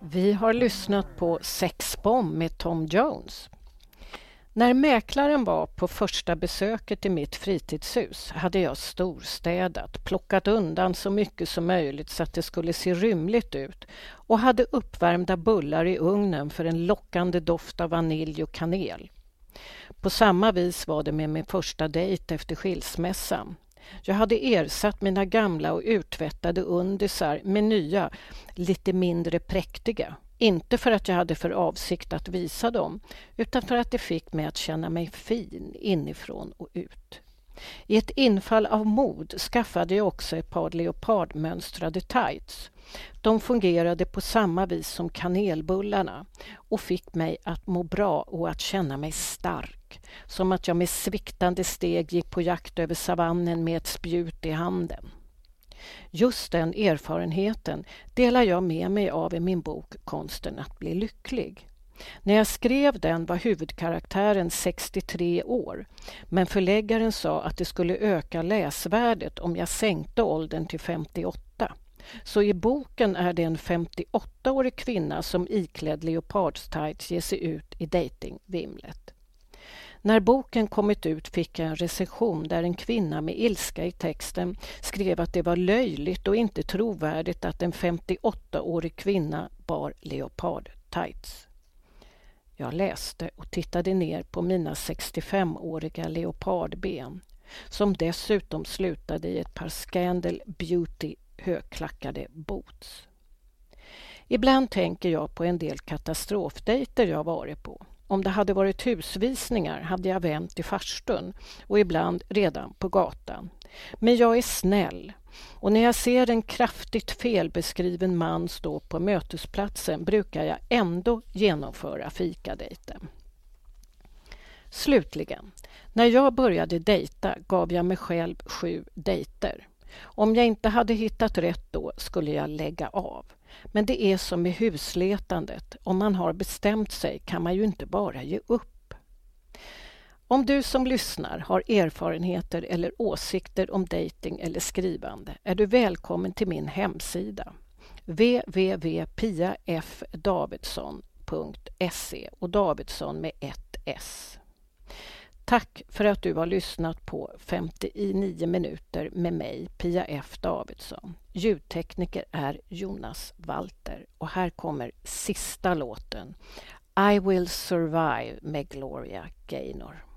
Vi har lyssnat på Sexbomb med Tom Jones. När mäklaren var på första besöket i mitt fritidshus hade jag storstädat, plockat undan så mycket som möjligt så att det skulle se rymligt ut och hade uppvärmda bullar i ugnen för en lockande doft av vanilj och kanel. På samma vis var det med min första dejt efter skilsmässan. Jag hade ersatt mina gamla och urtvättade undisar med nya, lite mindre präktiga. Inte för att jag hade för avsikt att visa dem, utan för att det fick mig att känna mig fin inifrån och ut. I ett infall av mod skaffade jag också ett par leopardmönstrade tights. De fungerade på samma vis som kanelbullarna och fick mig att må bra och att känna mig stark. Som att jag med sviktande steg gick på jakt över savannen med ett spjut i handen. Just den erfarenheten delar jag med mig av i min bok Konsten att bli lycklig. När jag skrev den var huvudkaraktären 63 år, men förläggaren sa att det skulle öka läsvärdet om jag sänkte åldern till 58. Så i boken är det en 58-årig kvinna som iklädd leopardstights ger sig ut i datingvimlet. När boken kommit ut fick jag en recension där en kvinna med ilska i texten skrev att det var löjligt och inte trovärdigt att en 58-årig kvinna bar leopardtights. Jag läste och tittade ner på mina 65-åriga leopardben som dessutom slutade i ett par Scandal Beauty högklackade boots. Ibland tänker jag på en del katastrofdejter jag varit på. Om det hade varit husvisningar hade jag vänt i farstun och ibland redan på gatan. Men jag är snäll och när jag ser en kraftigt felbeskriven man stå på mötesplatsen brukar jag ändå genomföra fikadejten. Slutligen, när jag började dejta gav jag mig själv 7 dejter. Om jag inte hade hittat rätt då skulle jag lägga av. Men det är som med husletandet. Om man har bestämt sig kan man ju inte bara ge upp. Om du som lyssnar har erfarenheter eller åsikter om dating eller skrivande är du välkommen till min hemsida www.piafdavidsson.se och Davidsson med ett S. Tack för att du har lyssnat på 59 minuter med mig, Pia F. Davidsson. Ljudtekniker är Jonas Walter och här kommer sista låten I Will Survive med Gloria Gaynor.